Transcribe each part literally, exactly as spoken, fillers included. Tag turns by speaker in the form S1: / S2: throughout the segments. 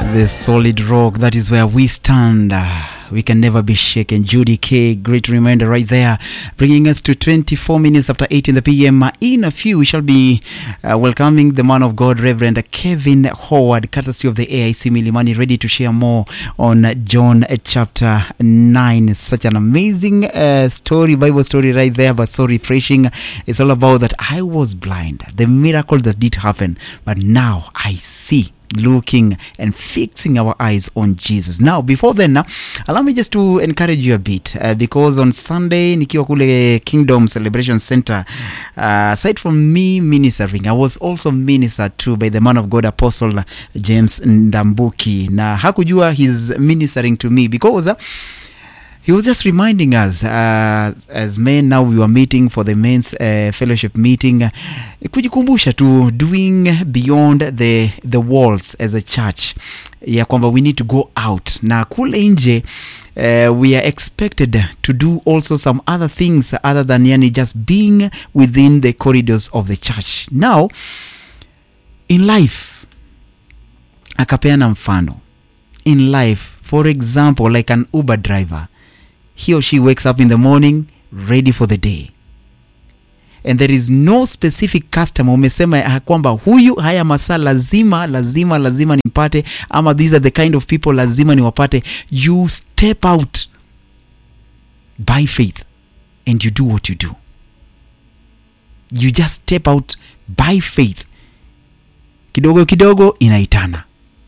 S1: The solid rock, that is where we stand. We can never be shaken. Judy K, great reminder right there, bringing us to twenty-four minutes after eight in the p m. In a few, we shall be uh, welcoming the man of God, Reverend Kevin Howard, courtesy of the A I C Milimani, ready to share more on John chapter nine. Such an amazing uh, story, Bible story right there, but so refreshing. It's all about that I was blind, the miracle that did happen, but now I see. Looking and fixing our eyes on Jesus. Now, before then, uh, allow me just to encourage you a bit, uh, because on Sunday, nikiwa kule Kingdom Celebration Center, uh, aside from me ministering, I was also ministered to by the man of God, Apostle James Ndambuki. Na hakujua he's ministering to me because uh, he was just reminding us, uh, as men, now we were meeting for the men's uh, fellowship meeting, uh, kujikumbusha to doing beyond the the walls as a church. Ya kwamba we need to go out. Na kule nje, uh, we are expected to do also some other things other than yani just being within the corridors of the church. Now, in life, akapeana mfano. In life, for example, like an Uber driver, he or she wakes up in the morning ready for the day, and there is no specific customer umesema kwamba huyu haya masaa lazima lazima lazima nimpate, ama these are the kind of people lazima niwapate. You step out by faith and you do what you do. You just step out by faith. Kidogo kidogo inaitana.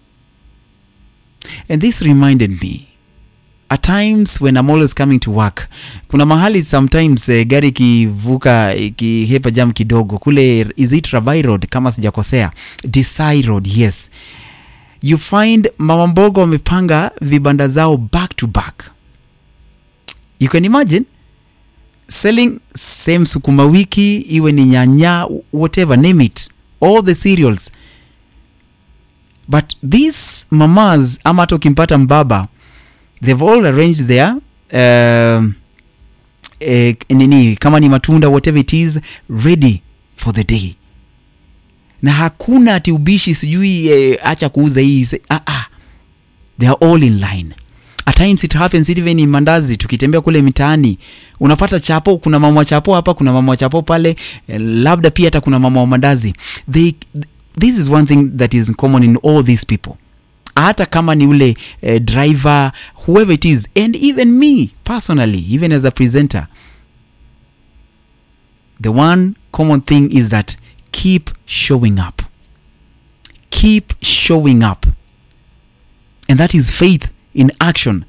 S1: And this reminded me, at times when I'm always coming to work, kuna mahali sometimes uh, gari kivuka kihepa jam kidogo kule, is it Rabai Road kama sijakosea, Desai Road, yes, you find mama mboga wamepanga vibanda zao back to back. You can imagine selling same sukuma wiki, iwe ni nyanya, whatever, name it, all the cereals. But these mamas, ama hata ukimpata mbaba, they've all arranged their uh, eh, nini, kama ni matunda, whatever it is, ready for the day. Na hakuna ati ubishi sijui eh, acha kuuza hii. Ah ah, they are all in line. At times it happens even in mandazi, tukitembea kule mitaani unapata chapo, kuna mama wa chapo hapa, kuna mama wa chapo pale, eh, labda pia hata kuna mama wa mandazi. They, this is one thing that is common in all these people. Hata kama ni ule uh, driver, whoever it is, and even me personally, even as a presenter, the one common thing is that keep showing up. Keep showing up. And that is faith in action.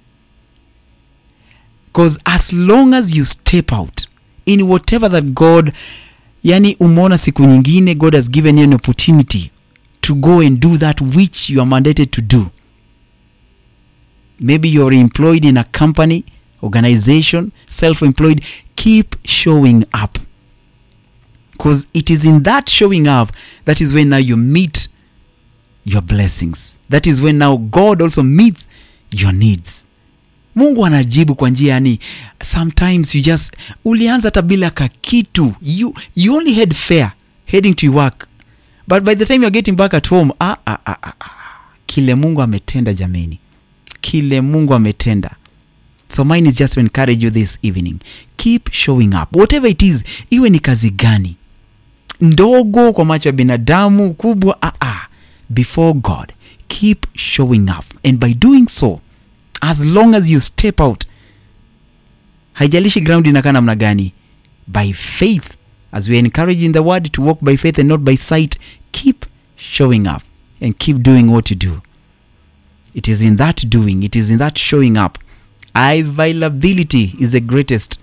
S1: Because as long as you step out in whatever that God, yani umona siku nyingine, God has given you an opportunity to go and do that which you are mandated to do. Maybe you're employed in a company, organization, self-employed. Keep showing up. Because it is in that showing up that is when now you meet your blessings. That is when now God also meets your needs. Mungu anajibu kwa njia yani, sometimes you just, ulianza tabila kakitu. You, you only had fare heading to your work. But by the time you're getting back at home, ah, ah, ah, ah, ah. Kile Mungu ametenda jameni. Kile Mungu ametenda. So mine is just to encourage you this evening. Keep showing up. Whatever it is, iwe ni kazi gani. Ndogo kwa macho ya binadamu, kubwa, ah, ah. Before God, keep showing up. And by doing so, as long as you step out, haijalishi ground inakaa namna gani, by faith, as we encourage in the word to walk by faith and not by sight, keep showing up and keep doing what you do. It is in that doing, it is in that showing up. Availability is the greatest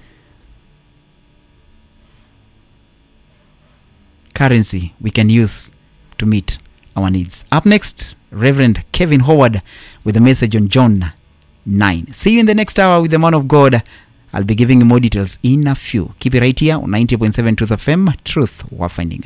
S1: currency we can use to meet our needs. Up next, Reverend Kevin Howard with a message on John nine. See you in the next hour with the man of God. I'll be giving you more details in a few. Keep it right here on ninety point seven Truth F M. Truth worth finding.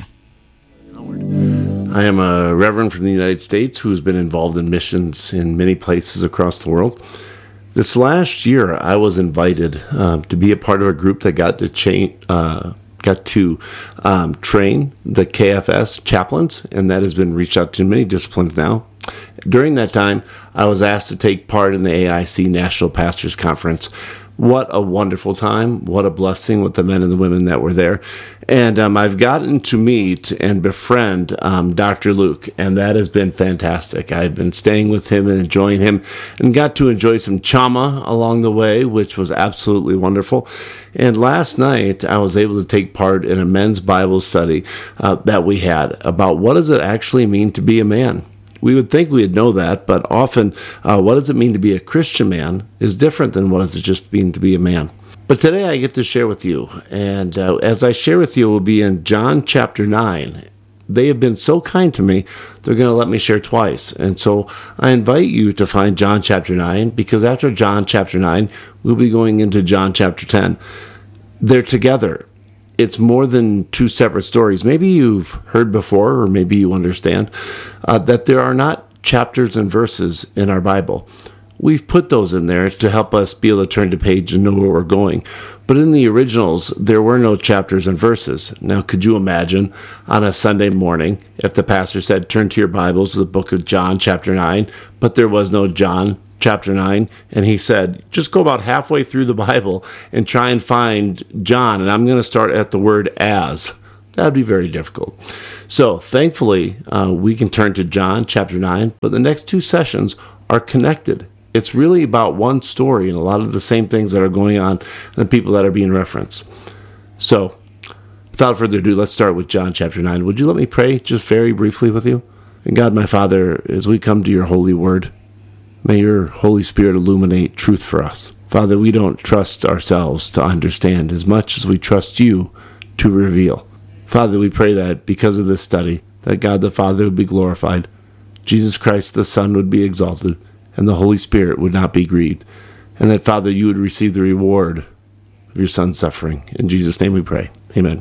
S2: I am a reverend from the United States who has been involved in missions in many places across the world. This last year, I was invited uh, to be a part of a group that got to chain, uh, got to um, train the K F S chaplains, and that has been reached out to in many disciplines now. During that time, I was asked to take part in the A I C National Pastors Conference. What a wonderful time. What a blessing with the men and the women that were there. And um, I've gotten to meet and befriend um, Doctor Luke, and that has been fantastic. I've been staying with him and enjoying him, and got to enjoy some chama along the way, which was absolutely wonderful. And last night, I was able to take part in a men's Bible study uh, that we had about what does it actually mean to be a man. We would think we'd know that, but often uh, what does it mean to be a Christian man is different than what does it just mean to be a man. But today I get to share with you, and uh, as I share with you, it will be in John chapter nine. They have been so kind to me, they're going to let me share twice. And so I invite you to find John chapter nine, because after John chapter nine, we'll be going into John chapter ten. They're together. It's more than two separate stories. Maybe you've heard before, or maybe you understand, uh, that there are not chapters and verses in our Bible. We've put those in there to help us be able to turn the page and know where we're going. But in the originals, there were no chapters and verses. Now, could you imagine on a Sunday morning if the pastor said, turn to your Bibles to the book of John chapter nine, but there was no John chapter nine, and he said, just go about halfway through the Bible and try and find John, and I'm going to start at the word as. That would be very difficult. So thankfully, uh, we can turn to John chapter nine, but the next two sessions are connected. It's really about one story and a lot of the same things that are going on and the people that are being referenced. So without further ado, let's start with John chapter nine. Would you let me pray just very briefly with you? And God, my Father, as we come to your holy word, may your Holy Spirit illuminate truth for us. Father, we don't trust ourselves to understand as much as we trust you to reveal. Father, we pray that because of this study, that God the Father would be glorified, Jesus Christ the Son would be exalted, and the Holy Spirit would not be grieved. And that, Father, you would receive the reward of your Son's suffering. In Jesus' name we pray. Amen.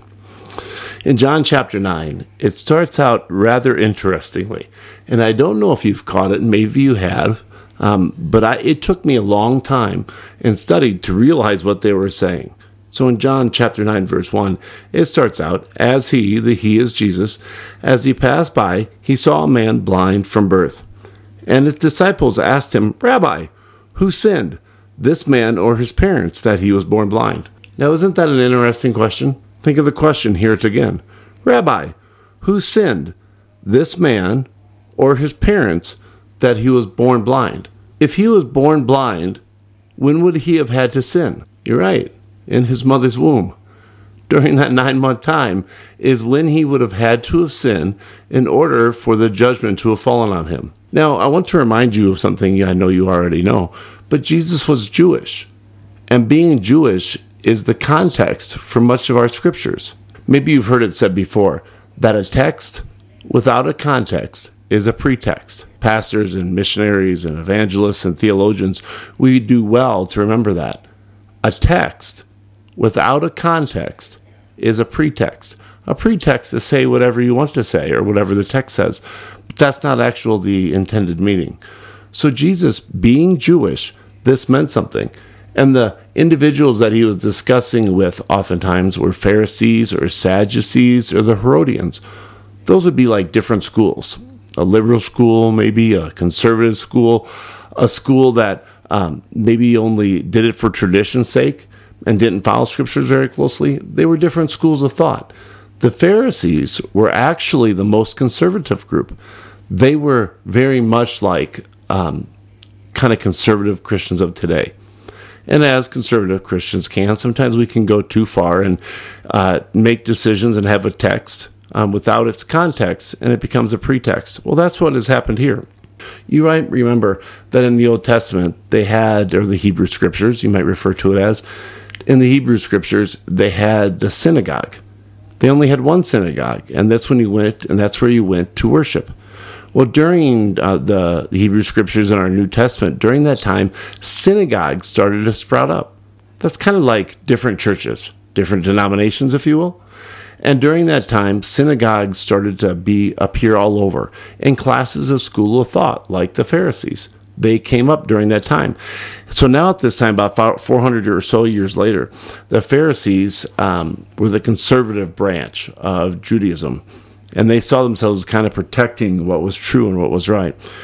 S2: In John chapter nine, it starts out rather interestingly. And I don't know if you've caught it, and maybe you have, um, but I, it took me a long time and studied to realize what they were saying. So in John chapter nine, verse one, it starts out, as he, the he is Jesus, as he passed by, he saw a man blind from birth. And his disciples asked him, Rabbi, who sinned, this man or his parents, that he was born blind? Now, isn't that an interesting question? Think of the question, hear it again. Rabbi, who sinned, this man or his parents, that he was born blind? If he was born blind, when would he have had to sin? You're right, in his mother's womb. During that nine-month time is when he would have had to have sinned in order for the judgment to have fallen on him. Now, I want to remind you of something I know you already know, but Jesus was Jewish, and being Jewish is the context for much of our scriptures. Maybe you've heard it said before, that a text without a context is a pretext. Pastors and missionaries and evangelists and theologians, we do well to remember that. A text without a context is a pretext. A pretext is say whatever you want to say or whatever the text says. But that's not actually the intended meaning. So Jesus, being Jewish, this meant something. And the individuals that he was discussing with oftentimes were Pharisees or Sadducees or the Herodians. Those would be like different schools. A liberal school, maybe a conservative school, a school that um, maybe only did it for tradition's sake and didn't follow scriptures very closely. They were different schools of thought. The Pharisees were actually the most conservative group. They were very much like um, kind of conservative Christians of today. And as conservative Christians can, sometimes we can go too far and uh, make decisions and have a text um, without its context, and it becomes a pretext. Well, that's what has happened here. You might remember that in the Old Testament, they had, or the Hebrew Scriptures, you might refer to it as, in the Hebrew Scriptures, they had the synagogue. They only had one synagogue, and that's when you went, and that's where you went to worship. Well, during uh, the, the Hebrew Scriptures in our New Testament, during that time, synagogues started to sprout up. That's kind of like different churches, different denominations, if you will. And during that time, synagogues started to be appear all over in classes of school of thought, like the Pharisees. They came up during that time. So now at this time, about four hundred or so years later, the Pharisees um, were the conservative branch of Judaism. And they saw themselves kind of protecting what was true and what was right.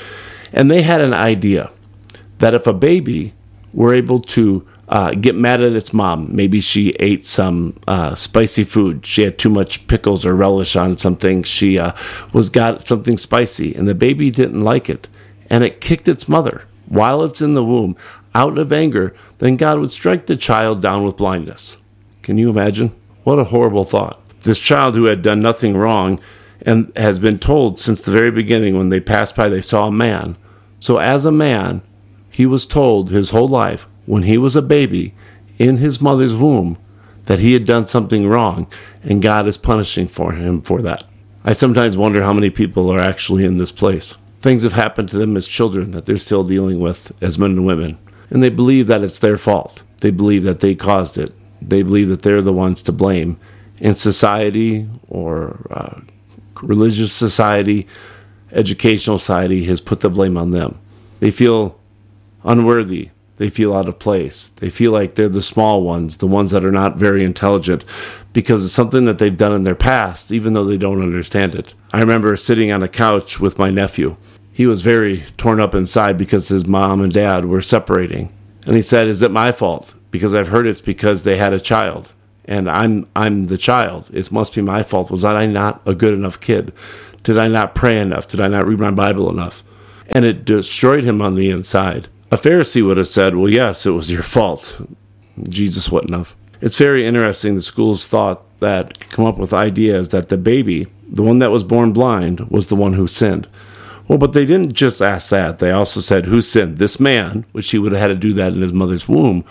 S2: And they had an idea that if a baby were able to uh, get mad at its mom, maybe she ate some uh, spicy food, she had too much pickles or relish on something, she uh, was got something spicy, and the baby didn't like it, and it kicked its mother while it's in the womb, out of anger, then God would strike the child down with blindness. Can you imagine? What a horrible thought. This child who had done nothing wrong and has been told since the very beginning when they passed by, they saw a man. So as a man, he was told his whole life, when he was a baby in his mother's womb, that he had done something wrong, and God is punishing for him for that. I sometimes wonder how many people are actually in this place. Things have happened to them as children that they're still dealing with as men and women, and they believe that it's their fault. They believe that they caused it. They believe that they're the ones to blame. In society or uh, religious society, educational society has put the blame on them. They feel unworthy. They feel out of place. They feel like they're the small ones, the ones that are not very intelligent, because it's something that they've done in their past, even though they don't understand it. I remember sitting on a couch with my nephew. He was very torn up inside because his mom and dad were separating. And he said, "Is it my fault? Because I've heard it's because they had a child. And I'm I'm the child. It must be my fault. Was I not a good enough kid? Did I not pray enough? Did I not read my Bible enough?" And it destroyed him on the inside. A Pharisee would have said, "Well, yes, it was your fault." Jesus wouldn't have. It's very interesting the schools thought that, come up with ideas that the baby, the one that was born blind, was the one who sinned. Well, but they didn't just ask that. They also said, who sinned? This man, which he would have had to do that in his mother's womb,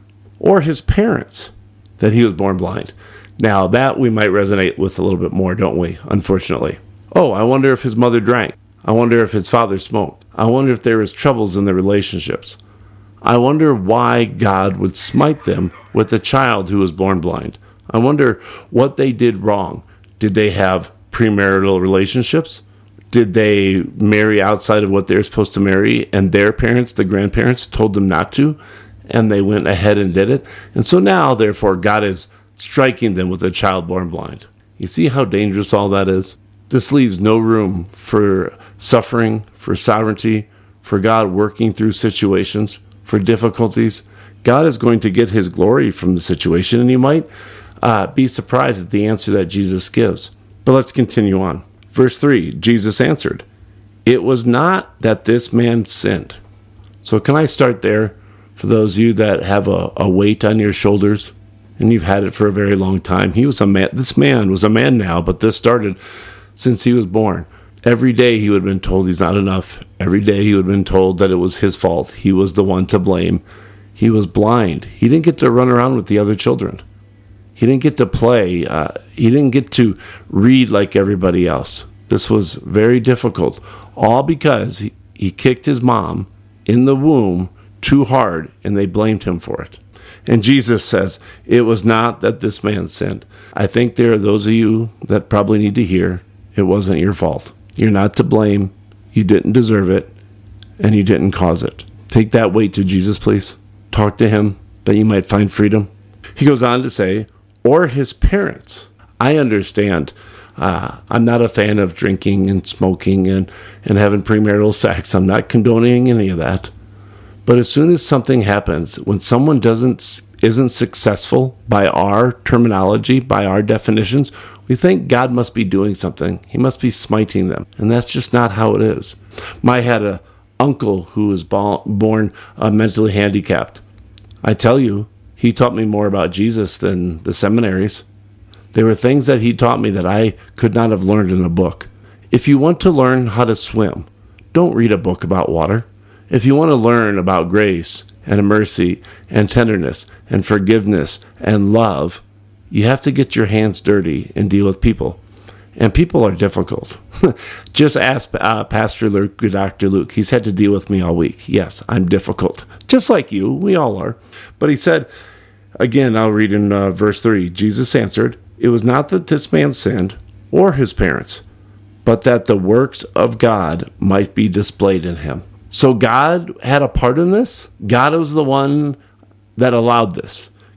S2: or his parents, that he was born blind. Now, that we might resonate with a little bit more, don't we? Unfortunately. Oh, I wonder if his mother drank. I wonder if his father smoked. I wonder if there was troubles in their relationships. I wonder why God would smite them with a child who was born blind. I wonder what they did wrong. Did they have premarital relationships? Did they marry outside of what they're supposed to marry, and their parents, the grandparents, told them not to, and they went ahead and did it? And so now, therefore, God is striking them with a child born blind. You see how dangerous all that is? This leaves no room for suffering, for sovereignty, for God working through situations, for difficulties. God is going to get his glory from the situation, and you might uh, be surprised at the answer that Jesus gives. But let's continue on. Verse three, Jesus answered, "It was not that this man sinned." So can I start there for those of you that have a, a weight on your shoulders, and you've had it for a very long time? He was a man. This man was a man now, but this started since he was born. Every day he would have been told he's not enough. Every day he would have been told that it was his fault. He was the one to blame. He was blind. He didn't get to run around with the other children. He didn't get to play. Uh, he didn't get to read like everybody else. This was very difficult, all because he, he kicked his mom in the womb too hard, and they blamed him for it. And Jesus says, it was not that this man sinned. I think there are those of you that probably need to hear, it wasn't your fault. You're not to blame. You didn't deserve it, and you didn't cause it. Take that weight to Jesus, please. Talk to him that you might find freedom. He goes on to say, or his parents. I understand. Uh, I'm not a fan of drinking and smoking and, and having premarital sex. I'm not condoning any of that. But as soon as something happens, when someone doesn't isn't successful by our terminology, by our definitions, we think God must be doing something. He must be smiting them. And that's just not how it is. I had an uncle who was born uh, mentally handicapped. I tell you, he taught me more about Jesus than the seminaries. There were things that he taught me that I could not have learned in a book. If you want to learn how to swim, don't read a book about water. If you want to learn about grace and mercy and tenderness and forgiveness and love, you have to get your hands dirty and deal with people. And people are difficult. Just ask uh, Pastor Luke, Doctor Luke. He's had to deal with me all week. Yes, I'm difficult. Just like you. We all are. But he said, again, I'll read in uh, verse three. Jesus answered, it was not that this man sinned or his parents, but that the works of God might be displayed in him. So God had a part in this. God was the one that allowed this.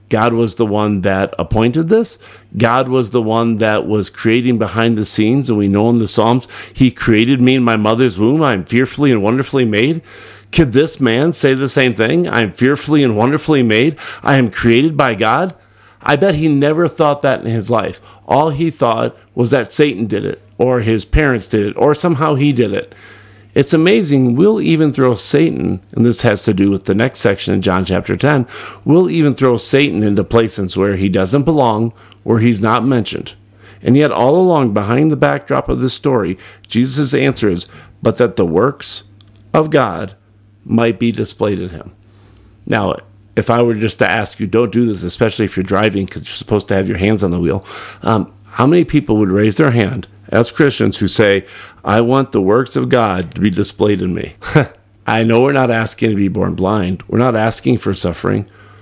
S2: God was the one that appointed this. God was the one that was creating behind the scenes. And we know in the Psalms, he created me in my mother's womb. I'm fearfully and wonderfully made. Could this man say the same thing? I'm fearfully and wonderfully made. I am created by God. I bet he never thought that in his life. All he thought was that Satan did it, or his parents did it, or somehow he did it. It's amazing. We'll even throw Satan, and this has to do with the next section in John chapter ten, we'll even throw Satan into places where he doesn't belong, where he's not mentioned. And yet all along, behind the backdrop of this story, Jesus' answer is, but that the works of God might be displayed in him. Now, if I were just to ask you, don't do this, especially if you're driving, because you're supposed to have your hands on the wheel, um, how many people would raise their hand as Christians who say, I want the works of God to be displayed in me? I know we're not asking to be born blind. We're not asking for suffering.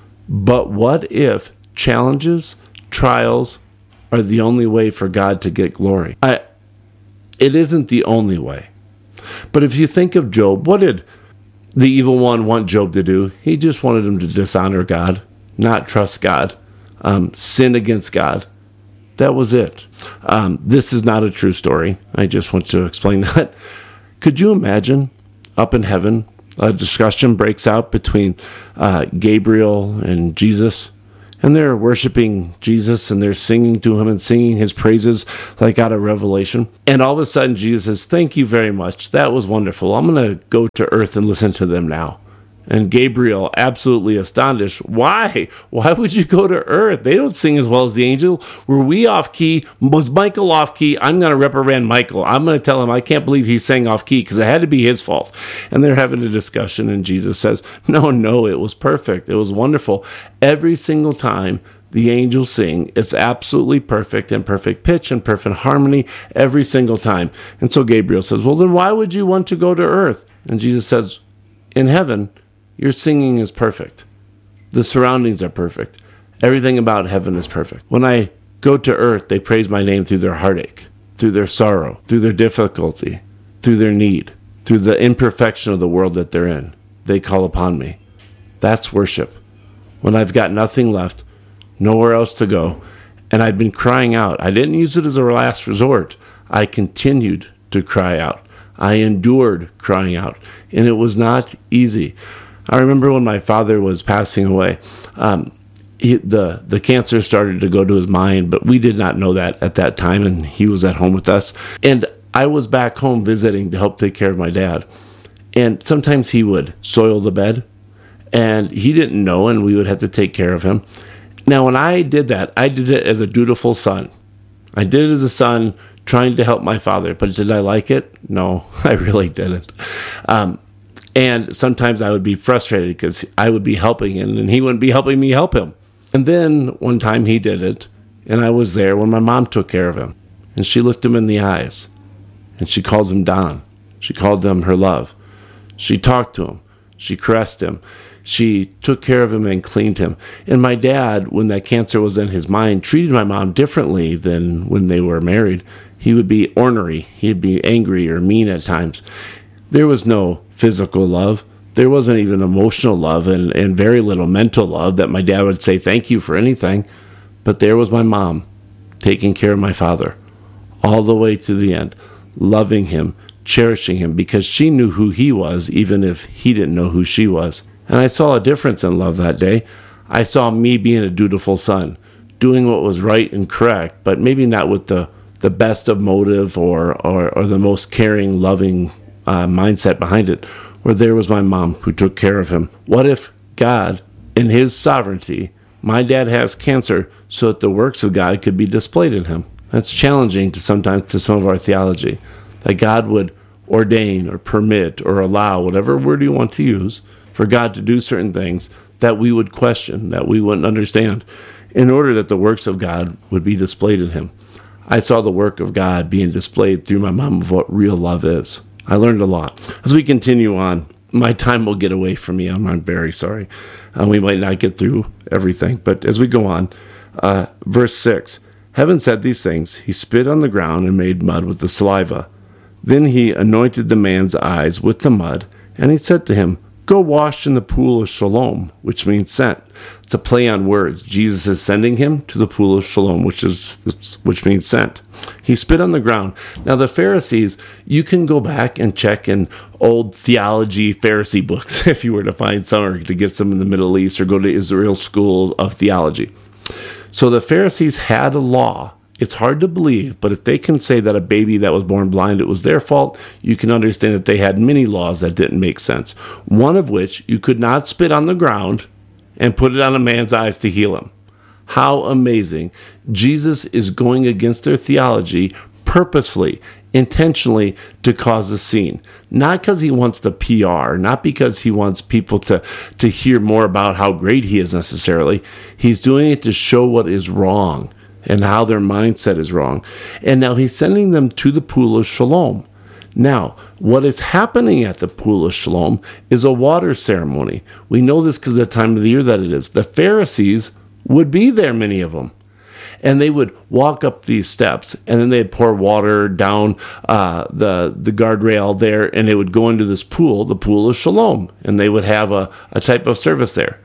S2: But what if challenges, trials are the only way for God to get glory? I, it isn't the only way. But if you think of Job, what did the evil one want Job to do? He just wanted him to dishonor God, not trust God, um, sin against God. That was it. Um, this is not a true story. I just want to explain that. Could you imagine up in heaven, a discussion breaks out between uh, Gabriel and Jesus, and they're worshiping Jesus and they're singing to him and singing his praises like out of Revelation. And all of a sudden Jesus says, thank you very much. That was wonderful. I'm going to go to earth and listen to them now. And Gabriel, absolutely astonished. Why? Why would you go to earth? They don't sing as well as the angel. Were we off key? Was Michael off key? I'm going to reprimand Michael. I'm going to tell him I can't believe he sang off key because it had to be his fault. And they're having a discussion, and Jesus says, no, no, it was perfect. It was wonderful. Every single time the angels sing, it's absolutely perfect and perfect pitch and perfect harmony every single time. And so Gabriel says, well, then why would you want to go to earth? And Jesus says, in heaven, your singing is perfect. The surroundings are perfect. Everything about heaven is perfect. When I go to earth, they praise my name through their heartache, through their sorrow, through their difficulty, through their need, through the imperfection of the world that they're in. They call upon me. That's worship. When I've got nothing left, nowhere else to go, and I've been crying out. I didn't use it as a last resort. I continued to cry out. I endured crying out, and it was not easy. I remember when my father was passing away, um, he, the, the cancer started to go to his mind, but we did not know that at that time, and he was at home with us. And I was back home visiting to help take care of my dad. And sometimes he would soil the bed, and he didn't know, and we would have to take care of him. Now, when I did that, I did it as a dutiful son. I did it as a son trying to help my father, but did I like it? No, I really didn't. Um, And sometimes I would be frustrated because I would be helping him and he wouldn't be helping me help him. And then one time he did it, and I was there when my mom took care of him. And she looked him in the eyes, and she called him Don. She called him her love. She talked to him. She caressed him. She took care of him and cleaned him. And my dad, when that cancer was in his mind, treated my mom differently than when they were married. He would be ornery. He'd be angry or mean at times. There was no physical love. There wasn't even emotional love, and, and very little mental love that my dad would say thank you for anything. But there was my mom taking care of my father all the way to the end, loving him, cherishing him, because she knew who he was, even if he didn't know who she was. And I saw a difference in love that day. I saw me being a dutiful son, doing what was right and correct, but maybe not with the, the best of motive or, or, or the most caring, loving Uh, mindset behind it, where there was my mom who took care of him. What if God, in his sovereignty, my dad has cancer so that the works of God could be displayed in him? That's challenging to sometimes to some of our theology, that God would ordain or permit or allow, whatever word you want to use, for God to do certain things that we would question, that we wouldn't understand, in order that the works of God would be displayed in him. I saw the work of God being displayed through my mom of what real love is. I learned a lot. As we continue on, my time will get away from me. I'm, I'm very sorry. Uh, we might not get through everything. But as we go on, uh, verse six, Heaven said these things. He spit on the ground and made mud with the saliva. Then he anointed the man's eyes with the mud, and he said to him, Go wash in the pool of Siloam, which means sent. It's a play on words. Jesus is sending him to the pool of Siloam, which is which means sent. He spit on the ground. Now the Pharisees, you can go back and check in old theology Pharisee books if you were to find some, or to get some in the Middle East, or go to Israel School of Theology. So the Pharisees had a law. It's hard to believe, but if they can say that a baby that was born blind, it was their fault, you can understand that they had many laws that didn't make sense. One of which, you could not spit on the ground and put it on a man's eyes to heal him. How amazing. Jesus is going against their theology purposefully, intentionally, to cause a scene. Not because he wants the P R, not because he wants people to, to hear more about how great he is necessarily. He's doing it to show what is wrong and how their mindset is wrong. And now he's sending them to the pool of Siloam. Now, what is happening at the pool of Siloam is a water ceremony. We know this because of the time of the year that it is. The Pharisees would be there, many of them. And they would walk up these steps, and then they'd pour water down uh, the, the guardrail there, and they would go into this pool, the pool of Siloam, and they would have a, a type of service there.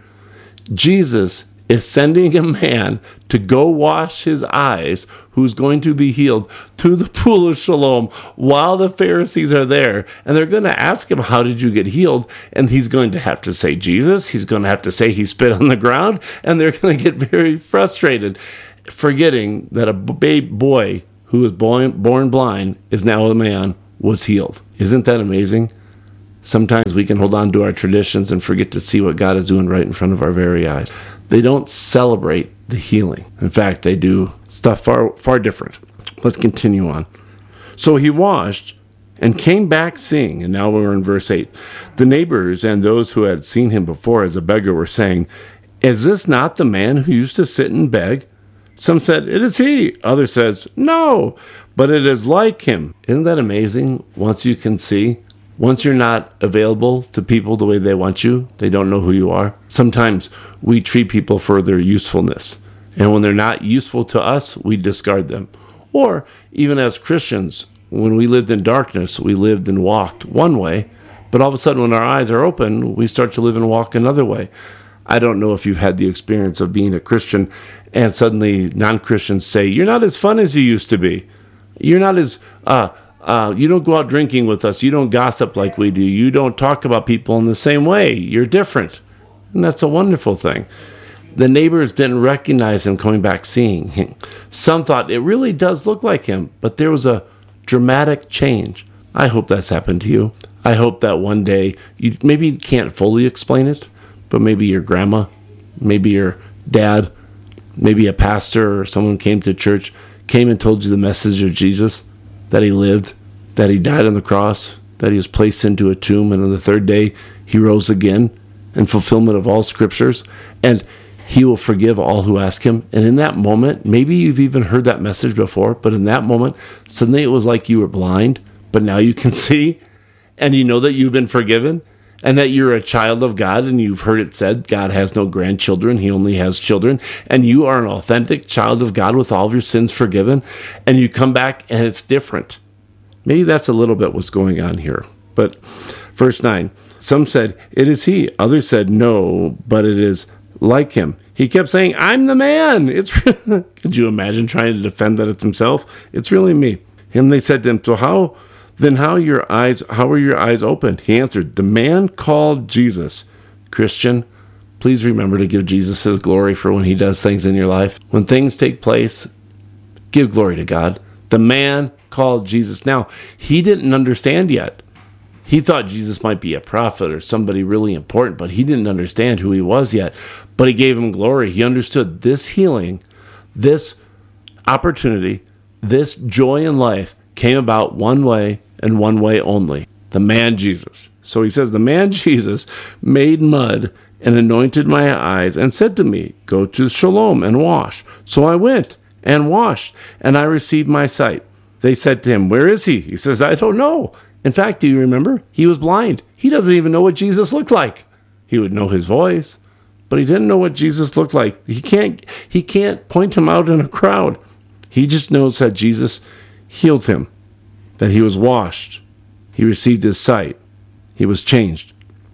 S2: Jesus is sending a man to go wash his eyes, who's going to be healed, to the pool of Siloam while the Pharisees are there. And they're going to ask him, how did you get healed? And he's going to have to say Jesus. He's going to have to say he spit on the ground. And they're going to get very frustrated, forgetting that a baby boy who was born, born blind is now a man, was healed. Isn't that amazing? Sometimes we can hold on to our traditions and forget to see what God is doing right in front of our very eyes. They don't celebrate the healing. In fact, they do stuff far, far different. Let's continue on. So he washed and came back seeing, and now we're in verse eight. The neighbors and those who had seen him before as a beggar were saying, is this not the man who used to sit and beg? Some said, it is he. Others says, no, but it is like him. Isn't that amazing? Once you can see, once you're not available to people the way they want you, they don't know who you are. Sometimes we treat people for their usefulness. And when they're not useful to us, we discard them. Or even as Christians, when we lived in darkness, we lived and walked one way. But all of a sudden, when our eyes are open, we start to live and walk another way. I don't know if you've had the experience of being a Christian and suddenly non-Christians say, you're not as fun as you used to be. You're not as... Uh, Uh, you don't go out drinking with us. You don't gossip like we do. You don't talk about people in the same way. You're different. And that's a wonderful thing. The neighbors didn't recognize him coming back seeing him. Some thought it really does look like him, but there was a dramatic change. I hope that's happened to you. I hope that one day, you maybe can't fully explain it, but maybe your grandma, maybe your dad, maybe a pastor or someone came to church, came and told you the message of Jesus, that he lived, that he died on the cross, that he was placed into a tomb, and on the third day he rose again in fulfillment of all scriptures, and he will forgive all who ask him. And in that moment, maybe you've even heard that message before, but in that moment, suddenly it was like you were blind, but now you can see, and you know that you've been forgiven, and that you're a child of God, and you've heard it said, God has no grandchildren, he only has children, and you are an authentic child of God with all of your sins forgiven, and you come back and it's different. Maybe that's a little bit what's going on here. But verse nine, some said, it is he. Others said, no, but it is like him. He kept saying, I'm the man. It's Could you imagine trying to defend that it's himself? It's really me. And they said to him, so how... Then how your eyes how were your eyes opened? He answered, the man called Jesus. Christian, please remember to give Jesus his glory for when he does things in your life. When things take place, give glory to God. The man called Jesus. Now, he didn't understand yet. He thought Jesus might be a prophet or somebody really important, but he didn't understand who he was yet. But he gave him glory. He understood this healing, this opportunity, this joy in life came about one way and one way only, the man Jesus. So he says, the man Jesus made mud and anointed my eyes and said to me, go to Siloam and wash. So I went and washed, and I received my sight. They said to him, where is he? He says, I don't know. In fact, do you remember? He was blind. He doesn't even know what Jesus looked like. He would know his voice, but he didn't know what Jesus looked like. He can't, he can't point him out in a crowd. He just knows that Jesus healed him, that he was washed, he received his sight, he was changed.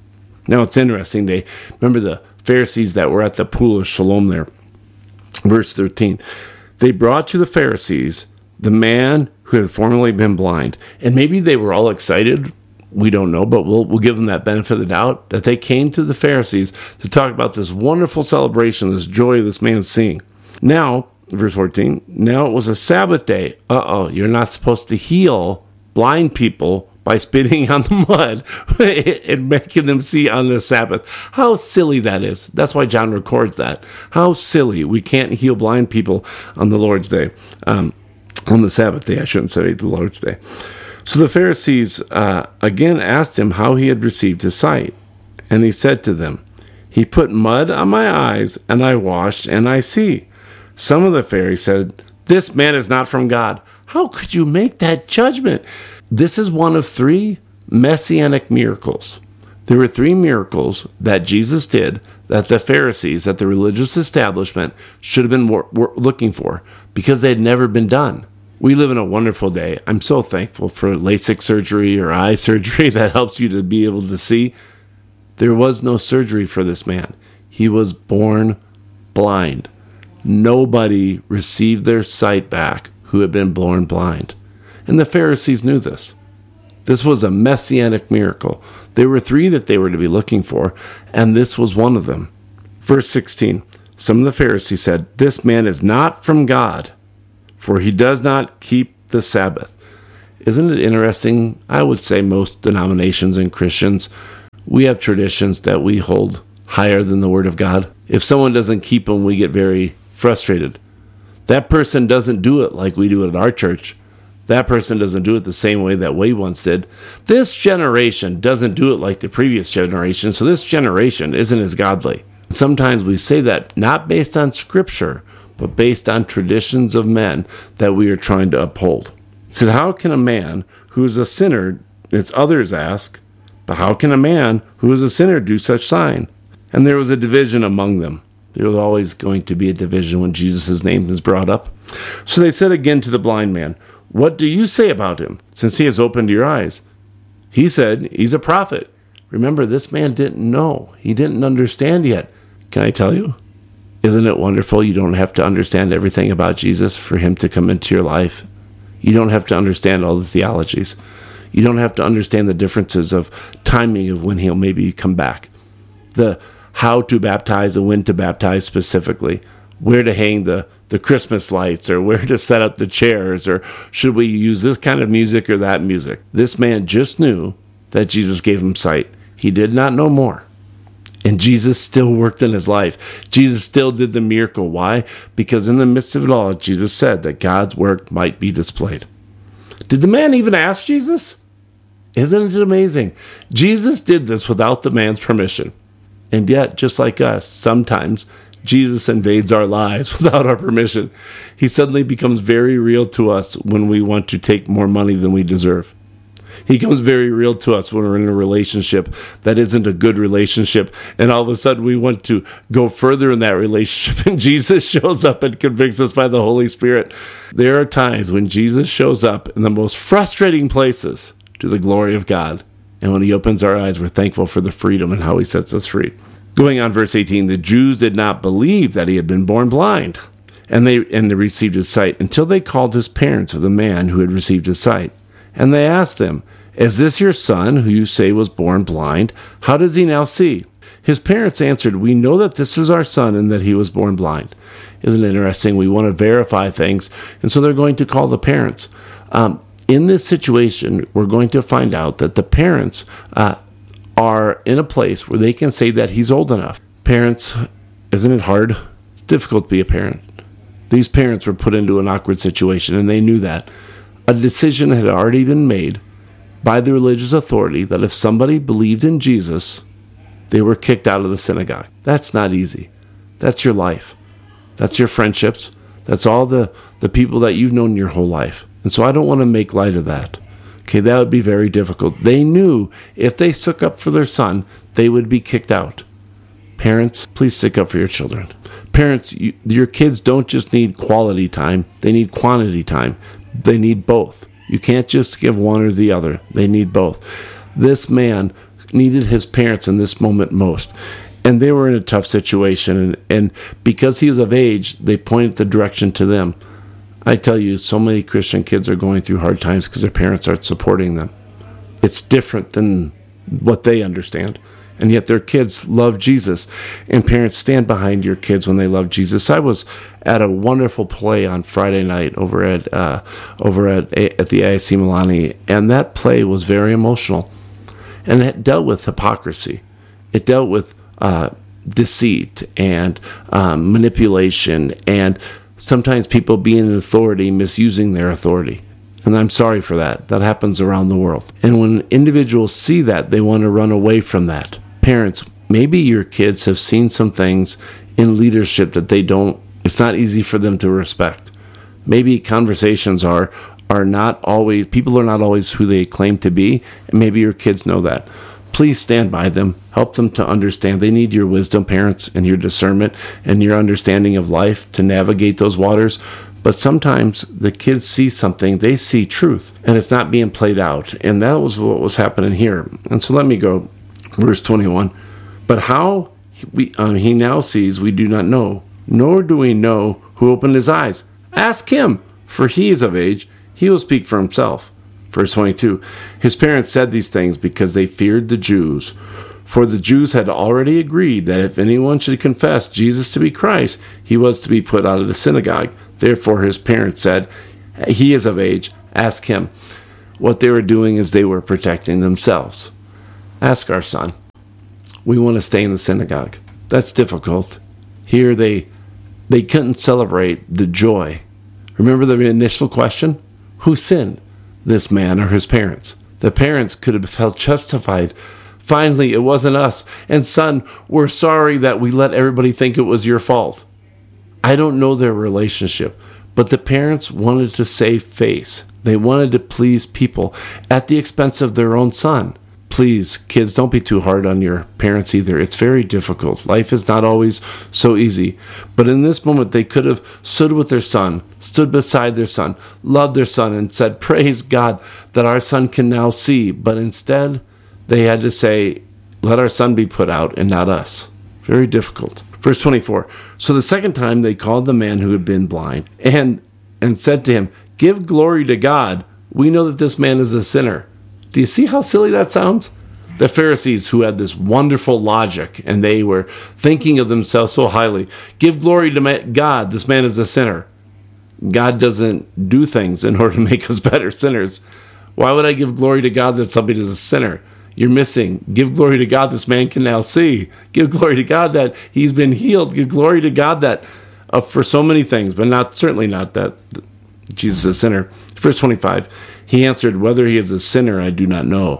S2: Now it's interesting. They remember the Pharisees that were at the pool of Siloam there. Verse thirteen. They brought to the Pharisees the man who had formerly been blind. And maybe they were all excited. We don't know, but we'll we'll give them that benefit of the doubt that they came to the Pharisees to talk about this wonderful celebration, this joy this man's seeing. Now, verse fourteen, now it was a Sabbath day. Uh-oh, you're not supposed to heal blind people by spitting on the mud and making them see on the Sabbath. How silly that is. That's why John records that. How silly. We can't heal blind people on the Lord's day. Um, on the Sabbath day, I shouldn't say the Lord's day. So the Pharisees uh, again asked him how he had received his sight. And he said to them, he put mud on my eyes, and I washed, and I see. Some of the Pharisees said, this man is not from God. How could you make that judgment? This is one of three messianic miracles. There were three miracles that Jesus did that the Pharisees, that the religious establishment, should have been wor- wor- looking for because they had never been done. We live in a wonderful day. I'm so thankful for LASIK surgery or eye surgery that helps you to be able to see. There was no surgery for this man. He was born blind. Nobody received their sight back who had been born blind. And the Pharisees knew this. This was a messianic miracle. There were three that they were to be looking for, and this was one of them. Verse sixteen, some of the Pharisees said, this man is not from God, for he does not keep the Sabbath. Isn't it interesting? I would say most denominations and Christians, we have traditions that we hold higher than the Word of God. If someone doesn't keep them, we get very frustrated. That person doesn't do it like we do it at our church. That person doesn't do it the same way that we once did. This generation doesn't do it like the previous generation, so this generation isn't as godly. Sometimes we say that not based on Scripture, but based on traditions of men that we are trying to uphold. He said, how can a man who is a sinner, as others ask, but how can a man who is a sinner do such sign? And there was a division among them. There was always going to be a division when Jesus' name is brought up. So they said again to the blind man, what do you say about him, since he has opened your eyes? He said, he's a prophet. Remember, this man didn't know. He didn't understand yet. Can I tell you? Isn't it wonderful you don't have to understand everything about Jesus for him to come into your life? You don't have to understand all the theologies. You don't have to understand the differences of timing of when he'll maybe come back. The how to baptize and when to baptize specifically. Where to hang the, the Christmas lights, or where to set up the chairs, or should we use this kind of music or that music? This man just knew that Jesus gave him sight. He did not know more. And Jesus still worked in his life. Jesus still did the miracle. Why? Because in the midst of it all, Jesus said that God's work might be displayed. Did the man even ask Jesus? Isn't it amazing? Jesus did this without the man's permission. And yet, just like us, sometimes Jesus invades our lives without our permission. He suddenly becomes very real to us when we want to take more money than we deserve. He becomes very real to us when we're in a relationship that isn't a good relationship, and all of a sudden we want to go further in that relationship, and Jesus shows up and convicts us by the Holy Spirit. There are times when Jesus shows up in the most frustrating places to the glory of God, and when he opens our eyes, we're thankful for the freedom and how he sets us free. Going on, verse eighteen, the Jews did not believe that he had been born blind, and they and they received his sight, until they called his parents of the man who had received his sight. And they asked them, is this your son, who you say was born blind? How does he now see? His parents answered, we know that this is our son and that he was born blind. Isn't it interesting? We want to verify things, and so they're going to call the parents. Um, in this situation, we're going to find out that the parents uh, are in a place where they can say that he's old enough. Parents, isn't it hard? It's difficult to be a parent. These parents were put into an awkward situation, and they knew that. A decision had already been made by the religious authority that if somebody believed in Jesus, they were kicked out of the synagogue. That's not easy. That's your life. That's your friendships. That's all the, the people that you've known your whole life. And so I don't want to make light of that. Okay, that would be very difficult. They knew if they stuck up for their son, they would be kicked out. Parents, please stick up for your children. Parents, you, your kids don't just need quality time. They need quantity time. They need both. You can't just give one or the other. They need both. This man needed his parents in this moment most. And they were in a tough situation. And, and because he was of age, they pointed the direction to them. I tell you, so many Christian kids are going through hard times because their parents aren't supporting them. It's different than what they understand. And yet their kids love Jesus. And parents, stand behind your kids when they love Jesus. I was at a wonderful play on Friday night over at uh, over at at the A I C Milani, and that play was very emotional. And it dealt with hypocrisy. It dealt with uh, deceit and um, manipulation, and sometimes people being in authority, misusing their authority. And I'm sorry for that. That happens around the world. And when individuals see that, they want to run away from that. Parents, maybe your kids have seen some things in leadership that they don't, it's not easy for them to respect. Maybe conversations are are not always, people are not always who they claim to be, and maybe your kids know that. Please stand by them. Help them to understand. They need your wisdom, parents, and your discernment and your understanding of life to navigate those waters. But sometimes the kids see something, they see truth, and it's not being played out. And that was what was happening here. And so let me go, verse twenty-one. But how we, um, he now sees, we do not know, nor do we know who opened his eyes. Ask him, for he is of age. He will speak for himself. Verse twenty-two. His parents said these things because they feared the Jews. For the Jews had already agreed that if anyone should confess Jesus to be Christ, he was to be put out of the synagogue. Therefore his parents said, he is of age, ask him. What they were doing is they were protecting themselves. Ask our son. We want to stay in the synagogue. That's difficult. Here they they couldn't celebrate the joy. Remember the initial question? Who sinned? This man or his parents? The parents could have felt justified. Finally, it wasn't us. And son, we're sorry that we let everybody think it was your fault. I don't know their relationship, but the parents wanted to save face. They wanted to please people at the expense of their own son. Please, kids, don't be too hard on your parents either. It's very difficult. Life is not always so easy. But in this moment, they could have stood with their son, stood beside their son, loved their son, and said, praise God that our son can now see. But instead, they had to say, let our son be put out and not us. Very difficult. Verse twenty-four. So the second time they called the man who had been blind and, and said to him, give glory to God. We know that this man is a sinner. Do you see how silly that sounds? The Pharisees, who had this wonderful logic, and they were thinking of themselves so highly, give glory to God, this man is a sinner. God doesn't do things in order to make us better sinners. Why would I give glory to God that somebody is a sinner? You're missing. Give glory to God this man can now see. Give glory to God that he's been healed. Give glory to God that uh, for so many things, but not certainly not that Jesus is a sinner. Verse twenty-five. He answered, whether he is a sinner, I do not know.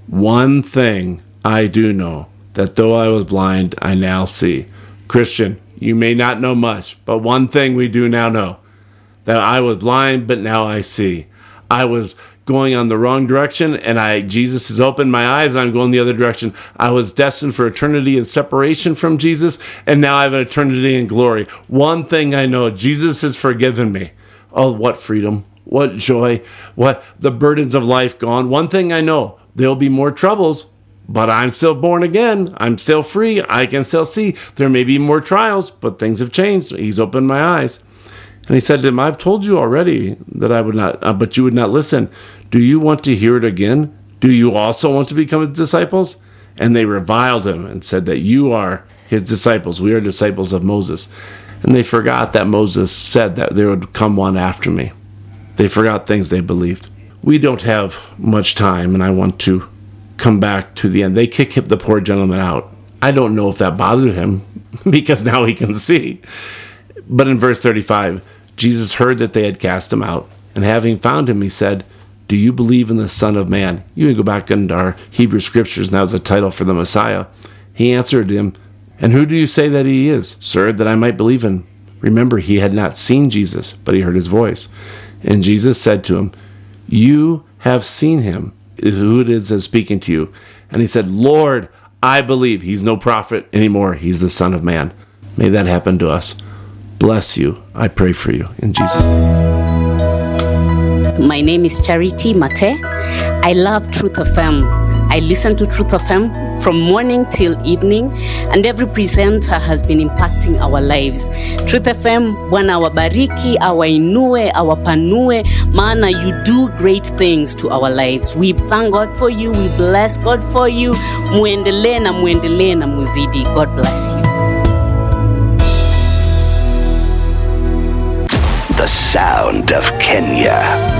S2: One thing I do know, that though I was blind, I now see. Christian, you may not know much, but one thing we do now know, that I was blind, but now I see. I was going on the wrong direction, and I Jesus has opened my eyes, and I'm going the other direction. I was destined for eternity in separation from Jesus, and now I have an eternity in glory. One thing I know, Jesus has forgiven me. Oh, what freedom. What joy, what the burdens of life gone. One thing I know, there'll be more troubles, but I'm still born again. I'm still free. I can still see. There may be more trials, but things have changed. He's opened my eyes. And he said to him, I've told you already that I would not, uh, but you would not listen. Do you want to hear it again? Do you also want to become his disciples? And they reviled him and said that you are his disciples. We are disciples of Moses. And they forgot that Moses said that there would come one after me. They forgot things they believed. We don't have much time, and I want to come back to the end. They kick the poor gentleman out. I don't know if that bothered him, because now he can see. But in verse thirty-five, Jesus heard that they had cast him out, and having found him, he said, do you believe in the Son of Man? You can go back into our Hebrew scriptures, and that was a title for the Messiah. He answered him, and who do you say that he is, sir, that I might believe in? Remember, he had not seen Jesus, but he heard his voice. And Jesus said to him, you have seen him, who it is that's speaking to you. And he said, Lord, I believe. He's no prophet anymore. He's the Son of Man. May that happen to us. Bless you. I pray for you. In Jesus' name.
S3: My name is Charity Mate. I love Truth F M. I listen to Truth F M from morning till evening, and every presenter has been impacting our lives. Truth F M, Bwana awabariki, awainue, awapanue, maana you do great things to our lives. We thank God for you, we bless God for you. Muendelee na muendelee na muzidi. God bless you.
S4: The sound of Kenya.